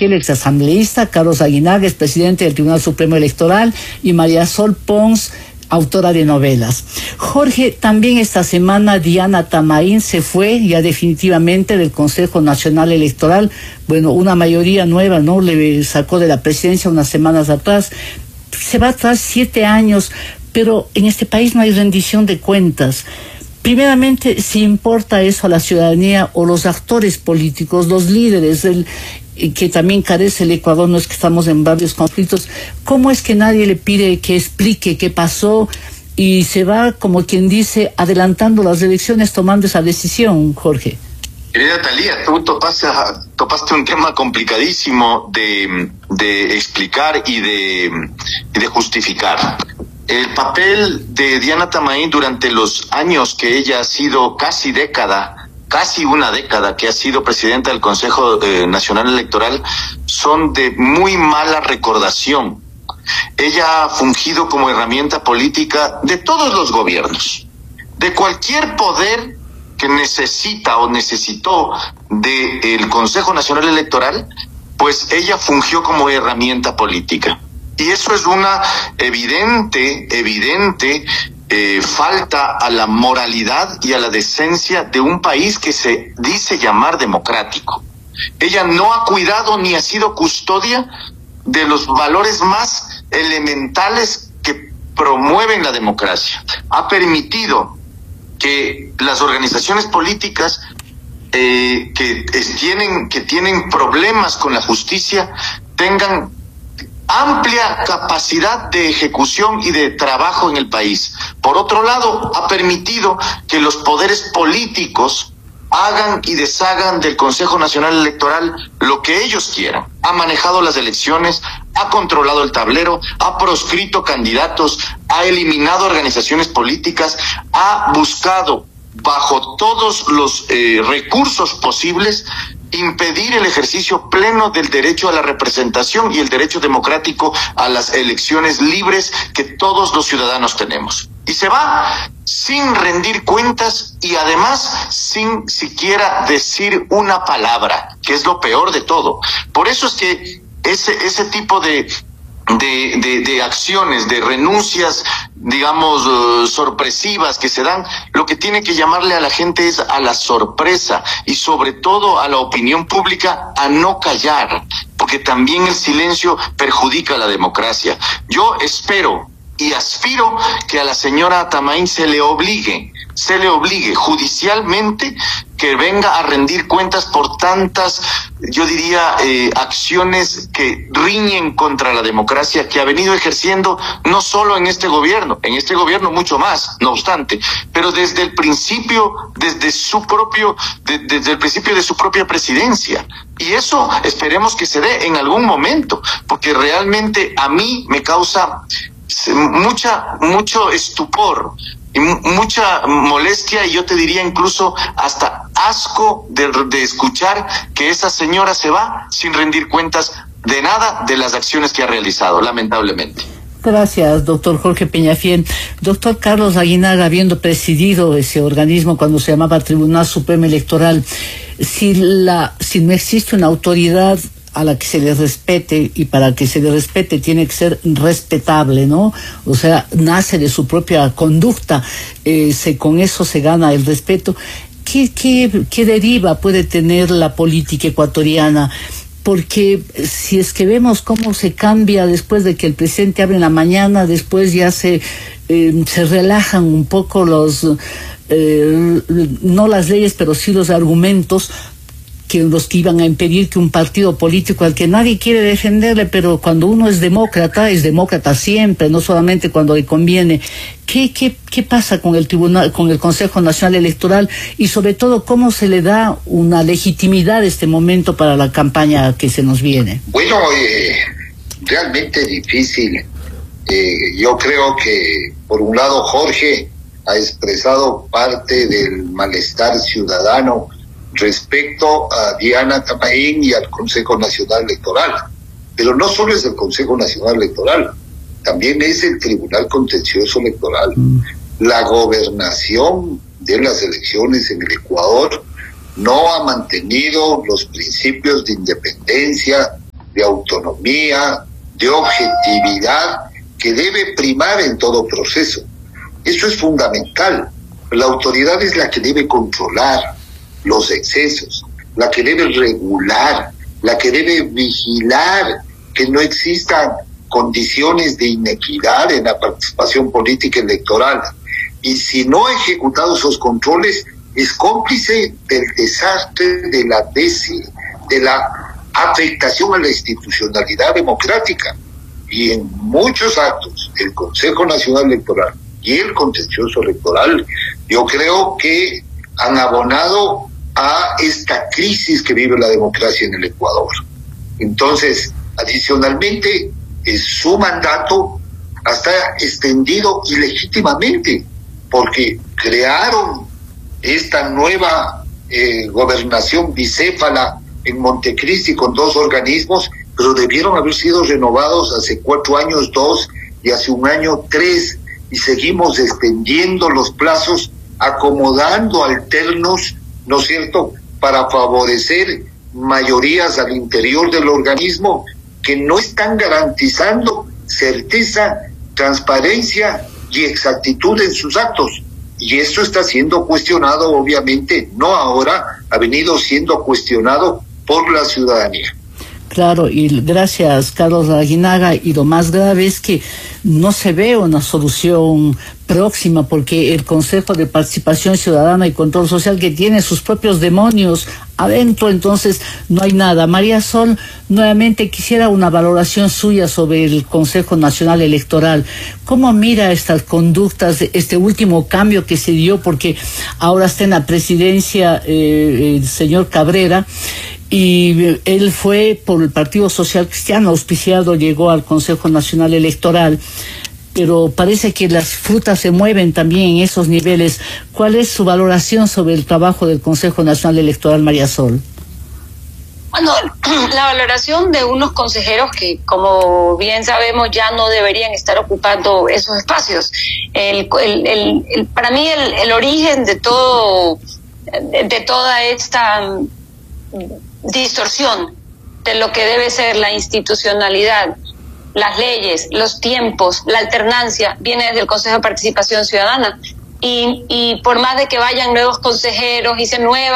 Peñafiel, exasambleísta, Carlos Aguinaga, expresidente del Tribunal Supremo Electoral, y María Sol Pons, autora de novelas. Jorge, también esta semana Diana Tamaín se fue ya definitivamente del Consejo Nacional Electoral. Bueno, una mayoría nueva, ¿no?, le sacó de la presidencia unas semanas atrás. Se va atrás 7 años, pero en este país no hay rendición de cuentas. Primeramente, si importa eso a la ciudadanía o los actores políticos, los líderes, que también carece el Ecuador, no es que estamos en varios conflictos, ¿cómo es que nadie le pide que explique qué pasó y se va, como quien dice, adelantando las elecciones tomando esa decisión, Jorge? Querida Talía, tú topaste un tema complicadísimo de explicar y de justificar. El papel de Diana Tamaín durante los años que ella ha sido casi una década que ha sido presidenta del Consejo Nacional Electoral, son de muy mala recordación. Ella ha fungido como herramienta política de todos los gobiernos, de cualquier poder que necesita o necesitó del Consejo Nacional Electoral, pues ella fungió como herramienta política. Y eso es una evidente falta a la moralidad y a la decencia de un país que se dice llamar democrático. Ella no ha cuidado ni ha sido custodia de los valores más elementales que promueven la democracia. Ha permitido que las organizaciones políticas que tienen problemas con la justicia tengan amplia capacidad de ejecución y de trabajo en el país. Por otro lado, ha permitido que los poderes políticos hagan y deshagan del Consejo Nacional Electoral lo que ellos quieran. Ha manejado las elecciones, ha controlado el tablero, ha proscrito candidatos, ha eliminado organizaciones políticas, ha buscado bajo todos los recursos posibles impedir el ejercicio pleno del derecho a la representación y el derecho democrático a las elecciones libres que todos los ciudadanos tenemos. Y se va sin rendir cuentas y además sin siquiera decir una palabra, que es lo peor de todo. Por eso es que ese tipo de acciones, de renuncias, digamos, sorpresivas que se dan, lo que tiene que llamarle a la gente es a la sorpresa y sobre todo a la opinión pública a no callar, porque también el silencio perjudica a la democracia. Yo espero y aspiro que a la señora Tamaín se le obligue judicialmente que venga a rendir cuentas por tantas, yo diría, acciones que riñen contra la democracia que ha venido ejerciendo no solo en este gobierno mucho más, no obstante, pero desde el principio, desde el principio de su propia presidencia. Y eso esperemos que se dé en algún momento, porque realmente a mí me causa mucho estupor y mucha molestia, y yo te diría incluso hasta asco de escuchar que esa señora se va sin rendir cuentas de nada de las acciones que ha realizado, lamentablemente. Gracias, doctor Jorge Peñafiel. Doctor Carlos Aguinaga, habiendo presidido ese organismo cuando se llamaba Tribunal Supremo Electoral, si no existe una autoridad a la que se le respete, y para que se le respete tiene que ser respetable, ¿no? O sea, nace de su propia conducta, con eso se gana el respeto. ¿Qué deriva puede tener la política ecuatoriana? Porque si es que vemos cómo se cambia después de que el presidente habla en la mañana, después ya se relajan un poco no las leyes, pero sí los argumentos, los que iban a impedir que un partido político al que nadie quiere defenderle, pero cuando uno es demócrata siempre, no solamente cuando le conviene. ¿Qué pasa con el tribunal, con el Consejo Nacional Electoral, y sobre todo cómo se le da una legitimidad a este momento para la campaña que se nos viene? Bueno, realmente difícil. Yo creo que por un lado Jorge ha expresado parte del malestar ciudadano respecto a Diana Tamaín y al Consejo Nacional Electoral. Pero no solo es el Consejo Nacional Electoral, también es el Tribunal Contencioso Electoral. La gobernación de las elecciones en el Ecuador no ha mantenido los principios de independencia, de autonomía, de objetividad, que debe primar en todo proceso. Eso es fundamental. La autoridad es la que debe controlar los excesos, la que debe regular, la que debe vigilar que no existan condiciones de inequidad en la participación política electoral. Y si no ha ejecutado esos controles, es cómplice del desastre, de la afectación a la institucionalidad democrática. Y en muchos actos, el Consejo Nacional Electoral y el Contencioso Electoral, yo creo que han abonado a esta crisis que vive la democracia en el Ecuador. Entonces, adicionalmente, su mandato está extendido ilegítimamente, porque crearon esta nueva gobernación bicéfala en Montecristi con 2 organismos, pero debieron haber sido renovados hace 4 años 2 y hace 1 año 3, y seguimos extendiendo los plazos, acomodando alternos, ¿no es cierto?, para favorecer mayorías al interior del organismo que no están garantizando certeza, transparencia y exactitud en sus actos. Y esto está siendo cuestionado, obviamente, no ahora, ha venido siendo cuestionado por la ciudadanía. Claro, y gracias, Carlos Larrañaga, y lo más grave es que no se ve una solución próxima, porque el Consejo de Participación Ciudadana y Control Social, que tiene sus propios demonios adentro, entonces no hay nada. María Sol, nuevamente quisiera una valoración suya sobre el Consejo Nacional Electoral. ¿Cómo mira estas conductas, este último cambio que se dio? Porque ahora está en la presidencia el señor Cabrera, y él fue por el Partido Social Cristiano auspiciado, llegó al Consejo Nacional Electoral, pero parece que las frutas se mueven también en esos niveles. ¿Cuál es su valoración sobre el trabajo del Consejo Nacional Electoral, María Sol? Bueno, la valoración de unos consejeros que, como bien sabemos, ya no deberían estar ocupando esos espacios. Para mí el origen de toda esta distorsión de lo que debe ser la institucionalidad, las leyes, los tiempos, la alternancia, viene desde el Consejo de Participación Ciudadana. Y por más de que vayan nuevos consejeros y se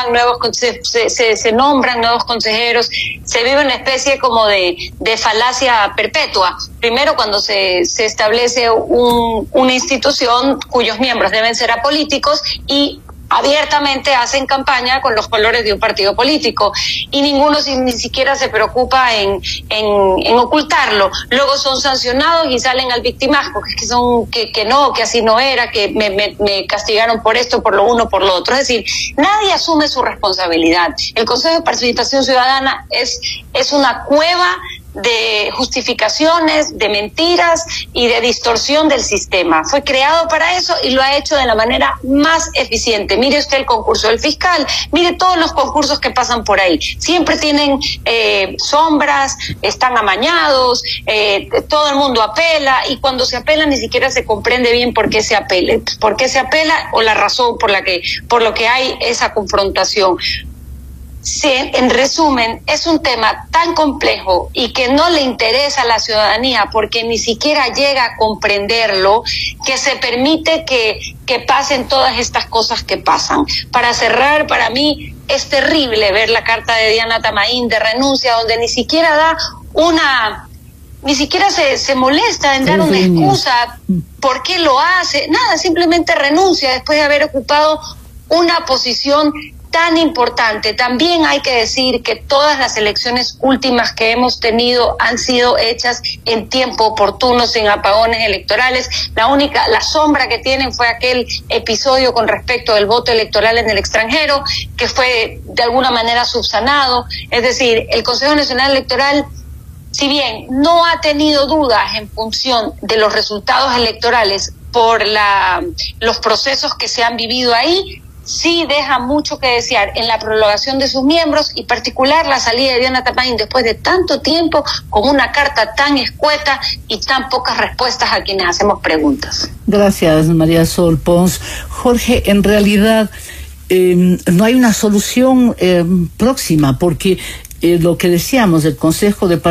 nombran nuevos consejeros, se vive una especie como de falacia perpetua. Primero, cuando se establece una institución cuyos miembros deben ser apolíticos y abiertamente hacen campaña con los colores de un partido político, y ninguno ni siquiera se preocupa en ocultarlo. Luego son sancionados y salen al victimazgo, que así no era, que me castigaron por esto, por lo uno, por lo otro. Es decir, nadie asume su responsabilidad. El Consejo de Participación Ciudadana es una cueva de justificaciones, de mentiras y de distorsión del sistema. Fue creado para eso y lo ha hecho de la manera más eficiente. Mire usted el concurso del fiscal, mire todos los concursos que pasan por ahí. Siempre tienen sombras, están amañados, todo el mundo apela, y cuando se apela ni siquiera se comprende bien por qué se apela o la razón por lo que hay esa confrontación. Sí, en resumen, es un tema tan complejo y que no le interesa a la ciudadanía porque ni siquiera llega a comprenderlo, que se permite que pasen todas estas cosas que pasan. Para cerrar, para mí es terrible ver la carta de Diana Tamaín de renuncia, donde ni siquiera ni siquiera se molesta en dar una excusa por qué lo hace, nada, simplemente renuncia después de haber ocupado una posición tan importante. También hay que decir que todas las elecciones últimas que hemos tenido han sido hechas en tiempo oportuno, sin apagones electorales. La sombra que tienen fue aquel episodio con respecto del voto electoral en el extranjero, que fue de alguna manera subsanado. Es decir, el Consejo Nacional Electoral, si bien no ha tenido dudas en función de los resultados electorales por los procesos que se han vivido ahí, sí deja mucho que desear en la prolongación de sus miembros, y particular la salida de Diana Tamaín después de tanto tiempo, con una carta tan escueta y tan pocas respuestas a quienes hacemos preguntas. Gracias, María Sol Pons. Jorge, en realidad no hay una solución próxima, porque lo que decíamos, el Consejo de